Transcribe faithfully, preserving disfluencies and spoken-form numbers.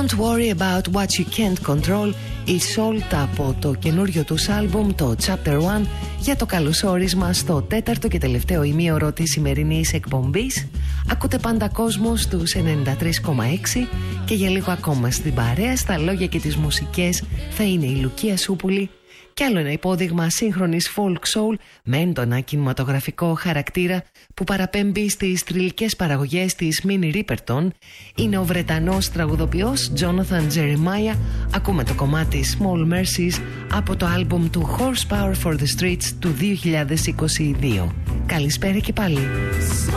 Don't worry about what you can't control, η Salt από το καινούριο τους άλμπουμ, το Chapter One, για το καλωσόρισμα στο τέταρτο και τελευταίο ημίωρο της σημερινής εκπομπής. Ακούτε πάντα κόσμο στους ενενήντα τρία κόμμα έξι και για λίγο ακόμα στην παρέα, στα λόγια και τις μουσικές θα είναι η Λουκία Σούπουλη. Κι άλλο ένα υπόδειγμα σύγχρονης folk soul με έντονα κινηματογραφικό χαρακτήρα που παραπέμπει στις θρυλικές παραγωγές της Minnie Riperton είναι ο Βρετανός τραγουδοποιός Jonathan Jeremiah. Ακούμε το κομμάτι Small Mercies από το άλμπουμ του Horsepower for the Streets του δύο χιλιάδες είκοσι δύο. Καλησπέρα και πάλι.